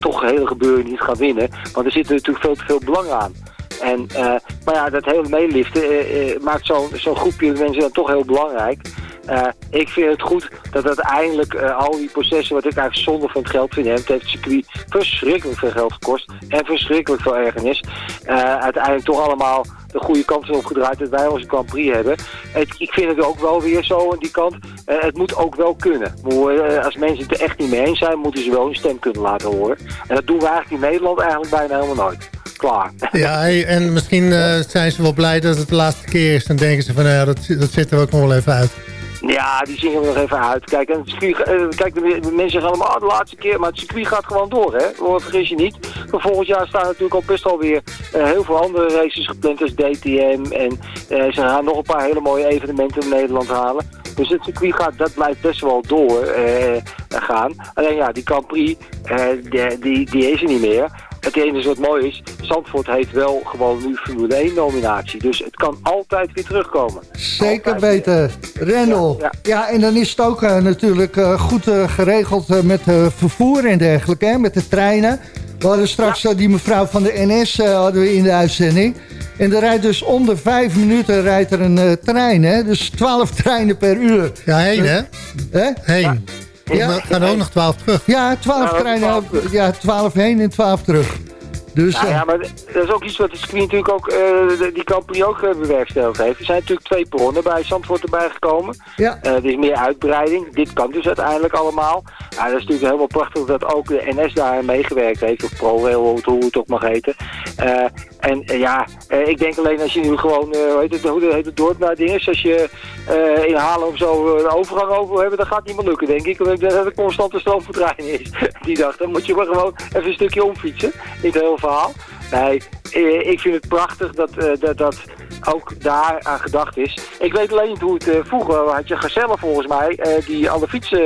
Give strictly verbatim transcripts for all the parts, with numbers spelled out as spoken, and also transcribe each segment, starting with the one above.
toch het hele gebeuren niet gaan winnen. Want er zit er natuurlijk veel te veel belang aan. En, uh, maar ja, dat hele meeliften uh, uh, maakt zo'n zo'n groepje mensen dan toch heel belangrijk. Uh, ik vind het goed dat uiteindelijk uh, al die processen, wat ik eigenlijk zonde van het geld vind, hè, het heeft het circuit verschrikkelijk veel geld gekost en verschrikkelijk veel ergernis. Uh, uiteindelijk toch allemaal de goede kant is opgedraaid dat wij onze Grand Prix hebben. Het, ik vind het ook wel weer zo aan die kant. Uh, het moet ook wel kunnen. Maar, uh, als mensen het er echt niet mee eens zijn, moeten ze wel hun stem kunnen laten horen. En dat doen we eigenlijk in Nederland eigenlijk bijna helemaal nooit. Klaar. Ja, hey, en misschien uh, zijn ze wel blij dat het de laatste keer is. Dan denken ze van, nou ja, dat, dat zitten we ook nog wel even uit. Ja, die zingen we nog even uit. Kijk, en het circuit, uh, kijk de, de mensen zeggen allemaal, oh, de laatste keer, maar het circuit gaat gewoon door, hè. Oh, vergis je niet. Voor volgend jaar staan natuurlijk al best alweer uh, heel veel andere races gepland als D T M. En uh, ze gaan nog een paar hele mooie evenementen in Nederland halen. Dus het circuit gaat, dat blijft best wel door uh, gaan. Alleen ja, die Grand Prix, uh, die, die, die is er niet meer. Het enige wat mooi is, Zandvoort heeft wel gewoon nu Formule één nominatie. Dus het kan altijd weer terugkomen. Zeker weten. Rendel. Ja, ja. ja, en dan is het ook uh, natuurlijk uh, goed uh, geregeld uh, met uh, vervoer en dergelijke. Hè, met de treinen. We hadden straks ja. uh, die mevrouw van de N S uh, hadden we in de uitzending. En er rijdt dus onder vijf minuten rijdt er een uh, trein. Hè? Dus twaalf treinen per uur. Ja, heen hè? Hè? Heen. Ja. Ja. We gaan ook nog twaalf terug. Ja, twaalf treinen. Ja, twaalf heen en twaalf terug. Dus, nou ja, maar dat is ook iets wat het circuit natuurlijk ook, uh, die Grand Prix ook uh, bewerkstelligd heeft. Er zijn natuurlijk twee perronnen bij Zandvoort erbij gekomen. Ja. Uh, er is meer uitbreiding. Dit kan dus uiteindelijk allemaal. Ja, dat is natuurlijk helemaal prachtig dat ook de N S daar meegewerkt heeft. Of ProRail, hoe het ook mag heten. Uh, en uh, ja, uh, ik denk alleen als je nu gewoon, uh, hoe heet het, hoe heet het dorp naar ding is, als je uh, in Haarlem of zo een overgang over wil hebben, dat gaat niet meer lukken, denk ik. Want ik denk dat er constante stroomvertraging is die dag. Dan moet je maar gewoon even een stukje omfietsen. Niet heel verhaal. Nee, ik vind het prachtig dat, uh, dat, dat ook daar aan gedacht is. Ik weet alleen niet hoe het uh, vroeger had je Gazelle volgens mij, uh, die alle fietsen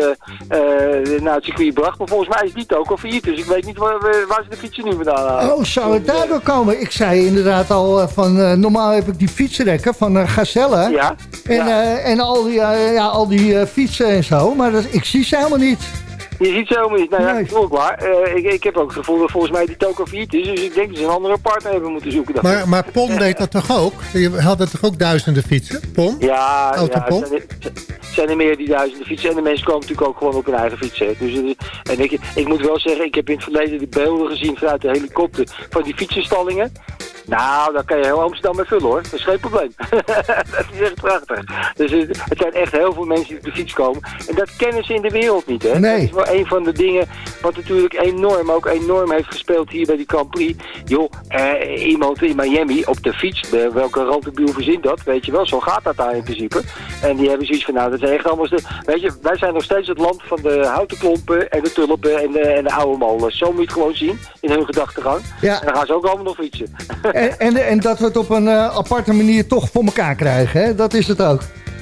uh, naar het circuit bracht. Maar volgens mij is die ook al failliet, dus ik weet niet waar, waar ze de fietsen nu vandaan halen. Oh, zou het daardoor komen? Ik zei inderdaad al uh, van, uh, normaal heb ik die fietsenrekken van uh, Gazelle. Ja. En, ja. Uh, en al die, uh, ja, al die uh, fietsen en zo, maar dat, ik zie ze helemaal niet. Je ziet ze helemaal niet. Nou ja, nee. Dat is ook waar. Uh, ik, ik heb ook het gevoel dat volgens mij die Toko failliet is. Dus ik denk dat ze een andere partner hebben moeten zoeken. Maar, maar Pon deed dat toch ook? Je had er toch ook duizenden fietsen? Pon? Ja, Autopon? Ja, het zijn, er, zijn er meer die duizenden fietsen. En de mensen komen natuurlijk ook gewoon op hun eigen fietsen. Dus, en ik, ik moet wel zeggen, ik heb in het verleden de beelden gezien vanuit de helikopter van die fietsenstallingen. Nou, daar kan je heel Amsterdam mee vullen hoor. Dat is geen probleem. Dat is echt prachtig. Dus het, het zijn echt heel veel mensen die op de fiets komen. En dat kennen ze in de wereld niet, hè. Nee. Dat is wel een van de dingen wat natuurlijk enorm, ook enorm heeft gespeeld hier bij die Grand Prix. Joh, eh, iemand in Miami op de fiets, eh, welke randebiel verzint dat, weet je wel. Zo gaat dat daar in principe. En die hebben zoiets van, nou, dat is echt allemaal... Weet je, wij zijn nog steeds het land van de houten klompen en de tulpen en de, en de oude molens. Zo moet je het gewoon zien in hun gedachtegang. Ja. En dan gaan ze ook allemaal nog fietsen. En, en, en dat we het op een uh, aparte manier toch voor elkaar krijgen, hè? Dat is het ook.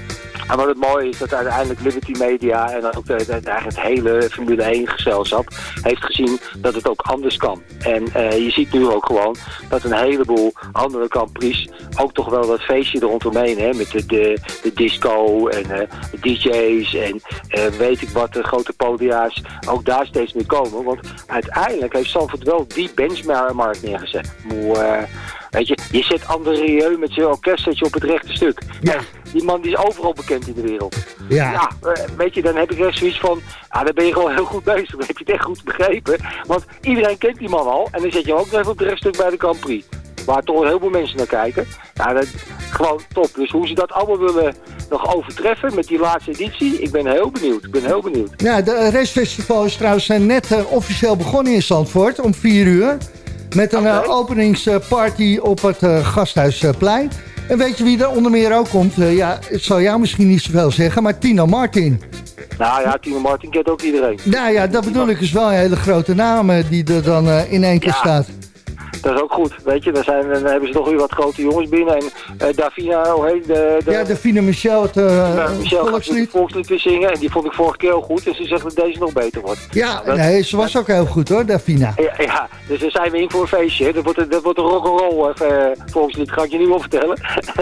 En wat het mooie is dat uiteindelijk Liberty Media en ook de, de, eigenlijk het hele Formule één gezelschap heeft gezien dat het ook anders kan. En uh, je ziet nu ook gewoon dat een heleboel andere Grand Prix ook toch wel dat feestje er rondomheen, hè, met de, de, de disco en uh, de D J's en uh, weet ik wat, de grote podia's, ook daar steeds meer komen. Want uiteindelijk heeft Zandvoort wel die benchmark neergezet. Moe, uh, Weet je, je zet André Rieu met zijn orkest zet je op het rechte stuk. Ja. Die man die is overal bekend in de wereld. Ja. ja, weet je, dan heb ik echt zoiets van, ah, dan ben je gewoon heel goed bezig. Dan heb je het echt goed begrepen. Want iedereen kent die man al. En dan zet je ook nog even op het rechtstuk bij de Grand Prix. Waar toch heel veel mensen naar kijken. Ja, dat, gewoon top. Dus hoe ze dat allemaal willen nog overtreffen met die laatste editie, ik ben heel benieuwd. Ik ben heel benieuwd. Ja, de racefestival is trouwens net uh, officieel begonnen in Zandvoort om vier uur. Met een okay. uh, openingsparty op het uh, Gasthuisplein. En weet je wie er onder meer ook komt? Uh, ja, het zal jou misschien niet zoveel zeggen, maar Tino Martin. Nou ja, Tino Martin kent ook iedereen. Nou ja, dat bedoel ik, is wel een hele grote naam uh, die er dan uh, in één keer ja. staat. Dat is ook goed, weet je. Dan, zijn, dan hebben ze nog weer wat grote jongens binnen. En uh, Davina, hoe heet de, de... Ja, Davina Michel, het uh, ja, Michel volkslied. Het volkslied weer zingen. En die vond ik vorige keer heel goed. En ze zegt dat deze nog beter wordt. Ja, dat, nee, ze was dat, ook heel goed hoor, Davina. Ja, ja, dus dan zijn we in voor een feestje. Dat wordt, dat wordt een rock'n'roll uh, volkslied, ga ik je nu wel vertellen.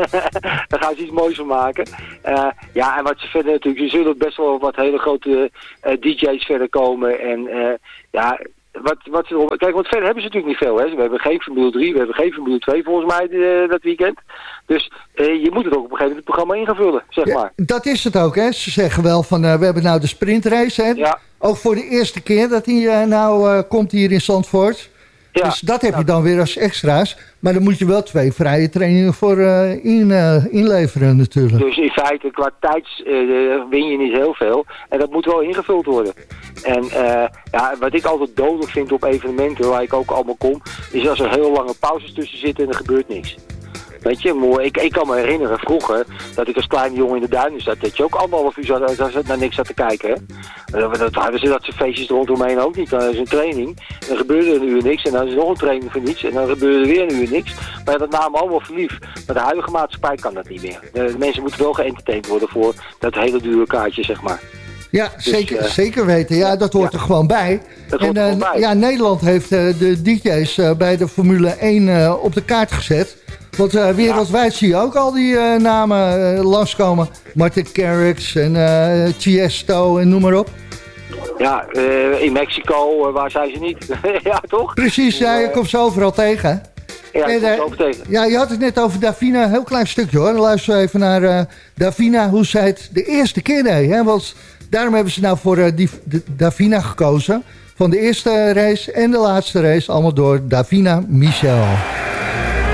Daar gaan ze iets moois van maken. Uh, ja, en wat ze verder natuurlijk, er zullen best wel wat hele grote uh, D J's verder komen. En uh, ja... wat, wat ze erop... Kijk, want verder hebben ze natuurlijk niet veel. Hè. We hebben geen Formule drie, we hebben geen Formule twee volgens mij uh, dat weekend. Dus uh, je moet het ook op een gegeven moment het programma in gaan vullen, zeg ja, maar. Dat is het ook, hè. Ze zeggen wel van, uh, we hebben nou de sprintrace, hè. Ja. Ook voor de eerste keer dat hij uh, nou uh, komt hier in Zandvoort. Ja. Dus dat heb je dan weer als extra's. Maar dan moet je wel twee vrije trainingen voor uh, in, uh, inleveren natuurlijk. Dus in feite, qua tijds uh, win je niet heel veel. En dat moet wel ingevuld worden. En uh, ja, wat ik altijd dodelijk vind op evenementen, waar ik ook allemaal kom, is als er heel lange pauzes tussen zitten en er gebeurt niks. Weet je, mooi. Ik, ik kan me herinneren vroeger dat ik als kleine jongen in de duinen zat. Dat je ook anderhalf uur zat, zat, naar niks zat te kijken. Hè? Dat, dat hadden ze dat soort feestjes rondomheen ook niet. Dan is een training, dan gebeurde er een uur niks. En dan is er nog een training voor niets. En dan gebeurde er weer een uur niks. Maar dat namen allemaal verlief. Maar de huidige maatschappij kan dat niet meer. De, de mensen moeten wel geëntertained worden voor dat hele dure kaartje, zeg maar. Ja, dus, zeker, uh, zeker weten. Ja, dat hoort ja. er gewoon bij. Dat en hoort er uh, gewoon bij. Ja, Nederland heeft uh, de D J's uh, bij de Formule één uh, op de kaart gezet. Want uh, wereldwijd ja. zie je ook al die uh, namen uh, langskomen. Martin Garrix en uh, Tiesto en noem maar op. Ja, uh, in Mexico, uh, waar zijn ze niet? Ja, toch? Precies, ja, je komt ze overal tegen. Ja, en, uh, over tegen. Ja, je had het net over Davina, een heel klein stukje hoor. Dan luisteren we even naar uh, Davina, hoe zij het de eerste keer deed. Hè? Want daarom hebben ze nou voor uh, die, de, Davina gekozen. Van de eerste race en de laatste race, allemaal door Davina Michel.